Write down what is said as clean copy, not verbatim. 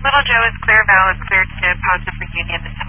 Little Joe is clear, valid, cleared to positive for Union. This